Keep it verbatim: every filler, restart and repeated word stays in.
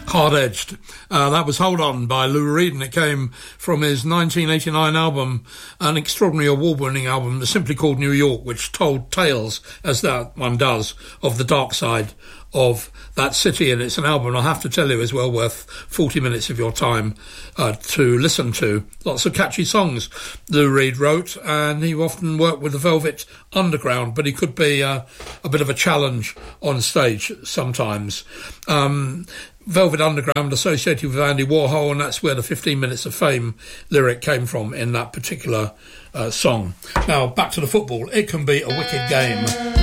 Hard-Edged. Uh, that was Hold On by Lou Reed, and it came from his nineteen eighty-nine album, an extraordinary award-winning album simply called New York, which told tales, as that one does, of the dark side of that city. And it's an album, I have to tell you, is well worth forty minutes of your time uh, to listen to. Lots of catchy songs Lou Reed wrote, and he often worked with the Velvet Underground, but he could be uh, a bit of a challenge on stage sometimes. Um, Velvet Underground associated with Andy Warhol, and that's where the fifteen minutes of fame lyric came from in that particular uh, song. Now, back to the football. It can be a wicked game.